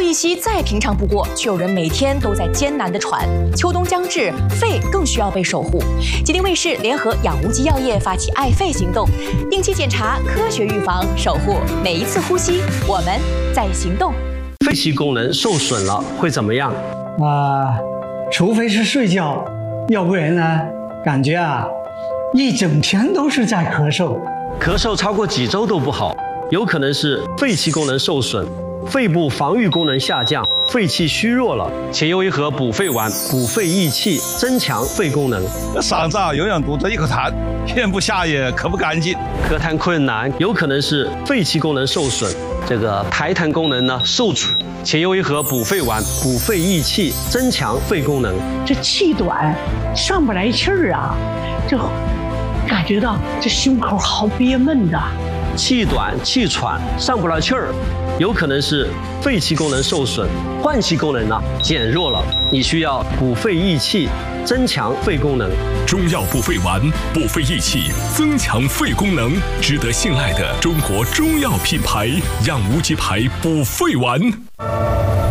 一息再平常不过，却有人每天都在艰难地喘。秋冬将至，肺更需要被守护。吉林卫视联合养无极药业发起爱肺行动，定期检查，科学预防，守护每一次呼吸。我们在行动。 肺气功能受损了会怎么样？ 除非是睡觉，要不然呢，感觉一整天都是在咳嗽。 咳嗽超过几周都不好，有可能是肺气功能受损，肺部防御功能下降，肺气虚弱了。且用一盒补肺丸，补肺益气，增强肺功能。 嗓子永远堵着一口痰，咽不下也咳不干净。 咳痰困难，有可能是肺气功能受损，这个排痰功能呢受阻。且用一盒补肺丸，补肺益气，增强肺功能。 这气短，上不来气儿就感觉到这胸口好憋闷的。 气短气喘上不来气儿，有可能是肺气功能受损，换气功能呢减弱了。你需要补肺益气，增强肺功能。 中药补肺丸，补肺益气，增强肺功能，值得信赖的中国中药品牌养无极牌补肺丸。